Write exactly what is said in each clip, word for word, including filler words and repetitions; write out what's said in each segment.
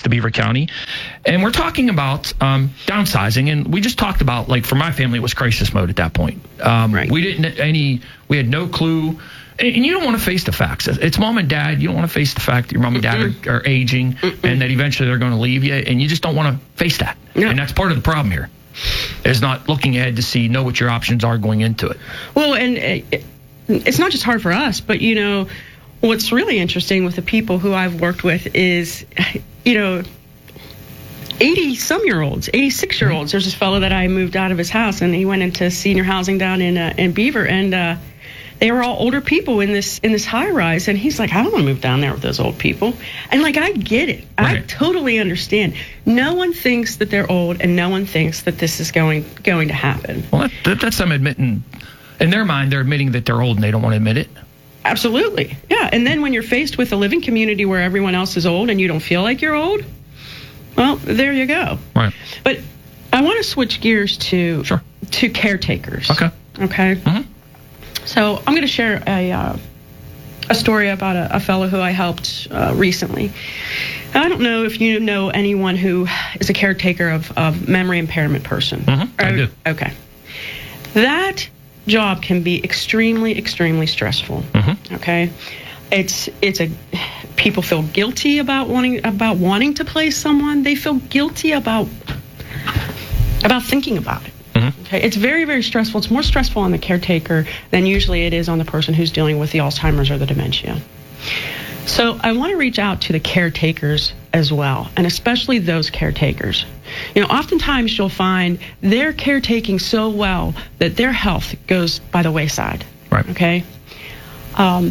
to Beaver County. And we're talking about um, downsizing. And we just talked about, like, for my family, it was crisis mode at that point. Um, right. We didn't any, we had no clue. And you don't want to face the facts. It's mom and dad. You don't want to face the fact that your mom and dad are, are aging Mm-mm. and that eventually they're going to leave you. And you just don't want to face that. No. And that's part of the problem here, is not looking ahead to see, know what your options are going into it. Well, and it, it's not just hard for us, but, you know, what's really interesting with the people who I've worked with is, you know, eighty-some-year-olds, eighty-six-year-olds. Mm-hmm. There's this fellow that I moved out of his house, and he went into senior housing down in uh, in Beaver, and uh, they were all older people in this in this high-rise, and he's like, I don't want to move down there with those old people. And, like, I get it. Right. I totally understand. No one thinks that they're old, and no one thinks that this is going going to happen. Well, that, that, that's them admitting, in their mind, they're admitting that they're old, and they don't want to admit it. Absolutely. Yeah, and then when you're faced with a living community where everyone else is old and you don't feel like you're old, well, there you go. Right. But I want to switch gears to sure. to caretakers. Okay. Okay. Mm-hmm. So I'm going to share a uh, a story about a, a fellow who I helped uh, recently. I don't know if you know anyone who is a caretaker of a memory impairment person. Mm-hmm. I do. Okay. That job can be extremely, extremely stressful. Mm-hmm. Okay. It's it's a people feel guilty about wanting about wanting to place someone. They feel guilty about about thinking about it. Mm-hmm. Okay, it's very, very stressful. It's more stressful on the caretaker than usually it is on the person who's dealing with the Alzheimer's or the dementia. So I want to reach out to the caretakers as well, and especially those caretakers. You know, oftentimes you'll find they're caretaking so well that their health goes by the wayside. Right. Okay. Um,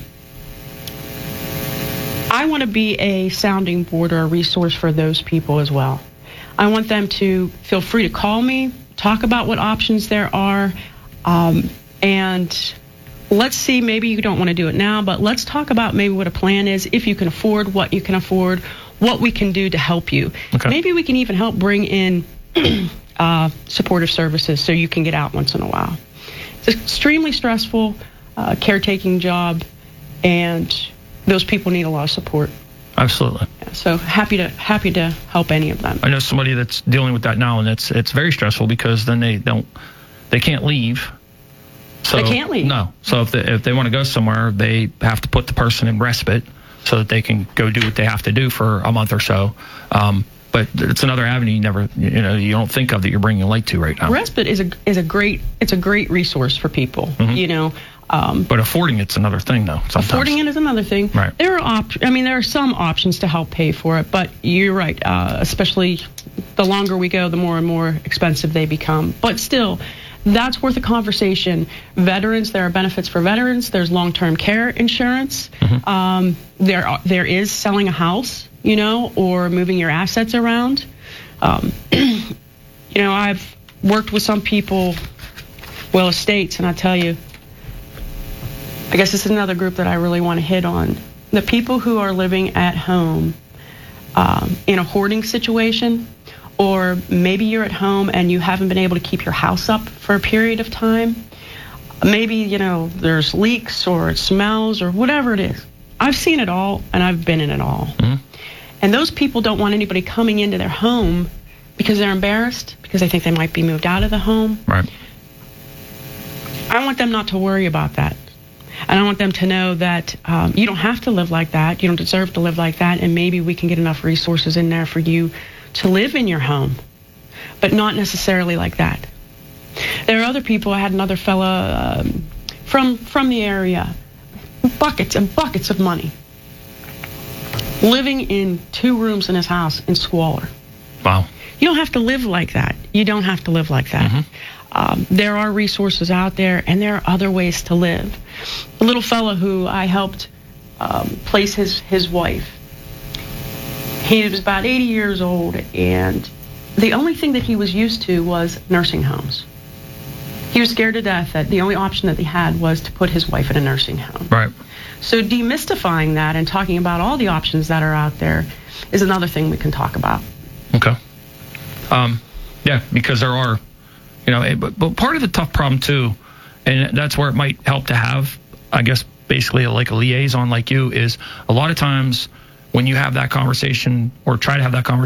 I want to be a sounding board or a resource for those people as well. I want them to feel free to call me, talk about what options there are, um, and let's see, maybe you don't want to do it now, but let's talk about maybe what a plan is, if you can afford, what you can afford, what we can do to help you. Okay. Maybe we can even help bring in uh, supportive services so you can get out once in a while. It's an extremely stressful uh, caretaking job, and those people need a lot of support. Absolutely. Yeah, so happy to happy to help any of them. I know somebody that's dealing with that now, and it's it's very stressful because then they don't they can't leave. So, they can't leave. No. So if they, if they want to go somewhere, they have to put the person in respite so that they can go do what they have to do for a month or so. Um, but it's another avenue you never, you know, you don't think of that you're bringing light to right now. Respite is a is a great it's a great resource for people. Mm-hmm. You know. Um, but affording it's another thing, though. Sometimes. Affording it is another thing. Right. There are op- I mean, there are some options to help pay for it, but you're right. Uh, especially the longer we go, the more and more expensive they become. But still, that's worth a conversation. Veterans, there are benefits for veterans. There's long-term care insurance. Mm-hmm. Um, there, are, there is selling a house, you know, or moving your assets around. Um, you know, I've worked with some people, well, estates, and I tell you. I guess this is another group that I really want to hit on. The people who are living at home um, in a hoarding situation, or maybe you're at home and you haven't been able to keep your house up for a period of time. Maybe, you know, there's leaks or it smells or whatever it is. I've seen it all, and I've been in it all. Mm-hmm. And those people don't want anybody coming into their home because they're embarrassed, because they think they might be moved out of the home. Right. I want them not to worry about that. And I want them to know that um, you don't have to live like that. You don't deserve to live like that. And maybe we can get enough resources in there for you to live in your home, but not necessarily like that. There are other people. I had another fella um, from from the area, buckets and buckets of money, living in two rooms in his house in squalor. Wow. You don't have to live like that. You don't have to live like that. Mm-hmm. Um, there are resources out there, and there are other ways to live. A little fellow who I helped um, place his, his wife, he was about eighty years old, and the only thing that he was used to was nursing homes. He was scared to death that the only option that he had was to put his wife in a nursing home. Right. So demystifying that and talking about all the options that are out there is another thing we can talk about. Okay. Um, yeah, because there are, you know, but, but part of the tough problem too, and that's where it might help to have, I guess, basically like a liaison like you, is a lot of times when you have that conversation or try to have that conversation,